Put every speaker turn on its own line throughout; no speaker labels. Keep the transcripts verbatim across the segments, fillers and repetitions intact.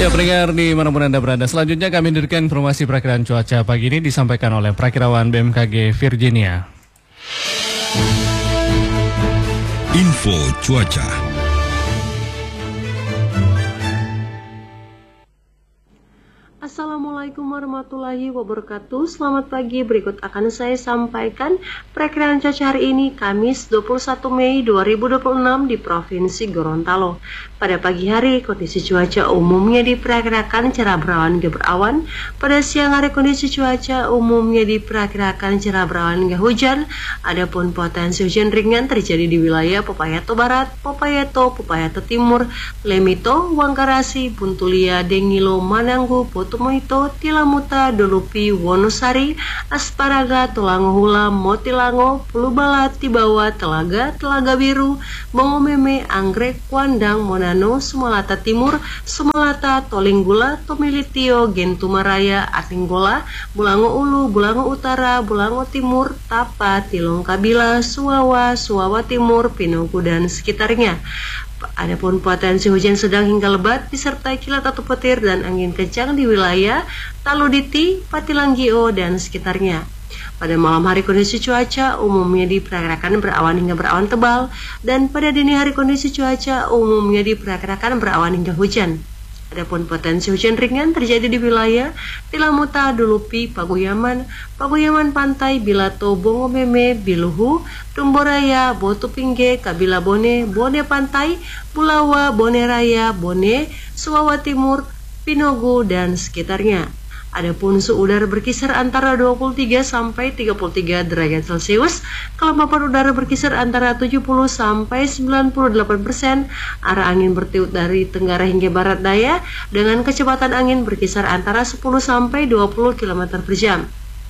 Ya, pendengar di manapun Anda berada, selanjutnya kami hadirkan informasi perakiraan cuaca pagi ini disampaikan oleh Prakirawan B M K G Virginia.
Info cuaca.
Assalamualaikum warahmatullahi wabarakatuh. Selamat pagi, berikut akan saya sampaikan perakiraan cuaca hari ini Kamis dua puluh satu Mei dua ribu dua puluh enam di Provinsi Gorontalo. Pada pagi hari, kondisi cuaca umumnya diperkirakan cerah berawan hingga berawan. Pada siang hari, kondisi cuaca umumnya diperkirakan cerah berawan hingga hujan. Adapun potensi hujan ringan terjadi di wilayah Popayato Barat, Popayato, Popayato Timur, Lemito, Wangkarasi, Buntulia, Dengilo, Mananggu, Potumoito, Tilamuta, Dolupi, Wonosari, Asparaga, Tulangohula, Motilango, Pulubala, Tibawa, Telaga, Telaga Biru, Bongomeme, Anggrek, Kuandang, Monano, Sumalata Timur, Sumalata, Tolinggula, Tomilitio, Gentumaraya, Atinggola, Bulango Ulu, Bulango Utara, Bulango Timur, Tapa, Tilong Kabila, Suwawa, Suwawa Timur, Pinoku dan sekitarnya. Adapun potensi hujan sedang hingga lebat disertai kilat atau petir dan angin kencang di wilayah Taluditi, Patilanggio dan sekitarnya. Pada malam hari kondisi cuaca umumnya diperkirakan berawan hingga berawan tebal, dan pada dini hari kondisi cuaca umumnya diperkirakan berawan hingga hujan. Adapun potensi hujan ringan terjadi di wilayah Tilamuta, Dulupi, Paguyaman, Paguyaman Pantai, Bilato, Bongomeme, Biluhu, Tumboraya, Botupingge, Kabila Bone, Bone Pantai, Bulawa, Bone Raya, Bone, Suwawa Timur, Pinogu dan sekitarnya. Adapun suhu udara berkisar antara dua puluh tiga sampai tiga puluh tiga derajat Celcius, kelembapan udara berkisar antara tujuh puluh sampai sembilan puluh delapan persen, arah angin bertiup dari tenggara hingga barat daya dengan kecepatan angin berkisar antara sepuluh sampai dua puluh kilometer per jam.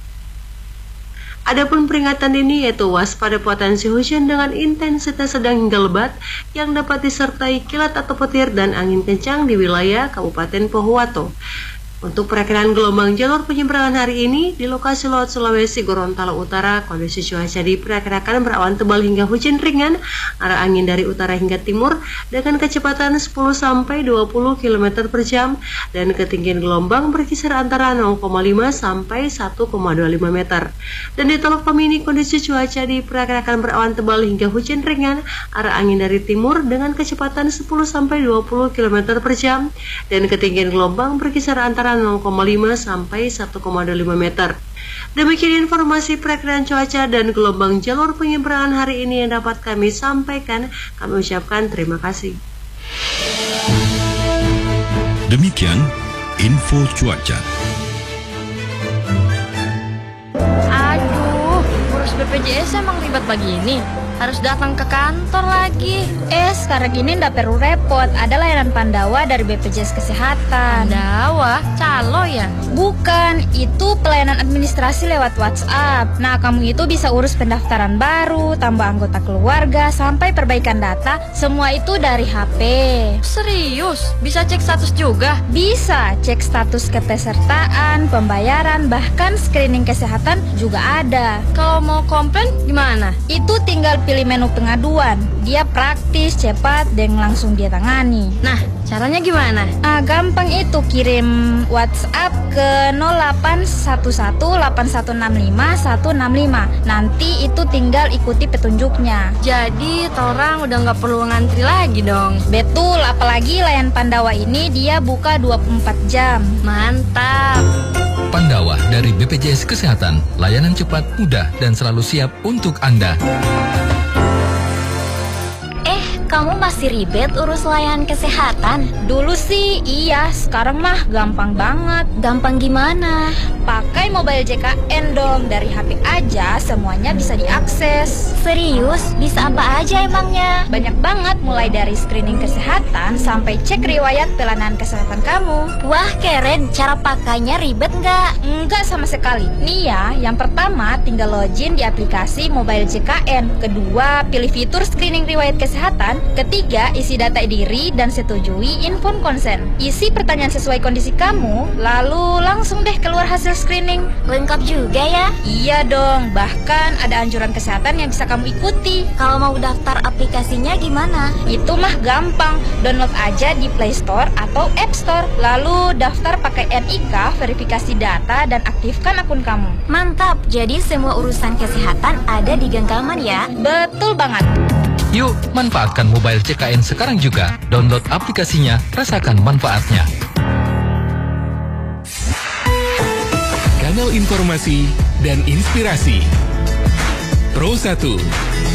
Adapun peringatan ini yaitu waspada potensi hujan dengan intensitas sedang hingga lebat yang dapat disertai kilat atau petir dan angin kencang di wilayah Kabupaten Pohuwato. Untuk perakiraan gelombang jalur penyeberangan hari ini di lokasi Laut Sulawesi Gorontalo Utara, kondisi cuaca diperkirakan berawan tebal hingga hujan ringan, arah angin dari utara hingga timur dengan kecepatan sepuluh sampai dua puluh kilometer per jam dan ketinggian gelombang berkisar antara nol koma lima sampai satu koma dua lima meter. Dan di Teluk Tomini kondisi cuaca diperkirakan berawan tebal hingga hujan ringan, arah angin dari timur dengan kecepatan sepuluh sampai dua puluh kilometer per jam dan ketinggian gelombang berkisar antara nol koma lima sampai satu koma dua lima meter. Demikian informasi perakiraan cuaca dan gelombang jalur penyeberangan hari ini yang dapat kami sampaikan. Kami ucapkan terima kasih.
Demikian info cuaca.
Aduh, urus B P J S emang ribet begini. Harus datang ke kantor lagi.
Eh, sekarang ini ndak perlu repot. Ada layanan Pandawa dari B P J S Kesehatan.
Pandawa? Calo ya?
Bukan, itu pelayanan administrasi lewat WhatsApp. Nah, kamu itu bisa urus pendaftaran baru, tambah anggota keluarga, sampai perbaikan data. Semua itu dari H P.
Serius? Bisa cek status juga?
Bisa, cek status kepesertaan, pembayaran, bahkan screening kesehatan juga ada.
Kalau mau komplain gimana?
Itu tinggal pilih menu pengaduan. Dia praktis, cepat, dan langsung dia tangani.
Nah, caranya gimana?
Ah, gampang itu, kirim WhatsApp ke nol delapan satu satu delapan satu enam lima satu enam lima. Nanti itu tinggal ikuti petunjuknya.
Jadi, orang udah nggak perlu ngantri lagi dong.
Betul, apalagi layanan Pandawa ini dia buka dua puluh empat jam.
Mantap.
Pandawa dari B P J S Kesehatan, layanan cepat, mudah, dan selalu siap untuk Anda.
Kamu masih ribet urus layanan kesehatan?
Dulu sih iya, sekarang mah gampang banget.
Gampang gimana?
Pakai mobile J K N dong, dari H P aja semuanya bisa diakses.
Serius? Bisa apa aja emangnya?
Banyak banget, mulai dari screening kesehatan sampai cek riwayat pelayanan kesehatan kamu.
Wah keren, cara pakainya ribet nggak?
Enggak sama sekali. Nih ya, yang pertama tinggal login di aplikasi mobile J K N. Kedua, pilih fitur screening riwayat kesehatan. Ketiga, isi data diri dan setujui inform consent. Isi pertanyaan sesuai kondisi kamu, lalu langsung deh keluar hasil screening.
Lengkap juga ya?
Iya dong, bahkan ada anjuran kesehatan yang bisa kamu ikuti.
Kalau mau daftar aplikasinya gimana?
Itu mah gampang, download aja di Play Store atau App Store. Lalu daftar pakai N I K, verifikasi data, dan aktifkan akun kamu.
Mantap, jadi semua urusan kesehatan ada di genggaman ya?
Betul banget.
Yuk, manfaatkan mobile C K N sekarang juga. Download aplikasinya, rasakan manfaatnya.
Kanal informasi dan inspirasi Pro satu.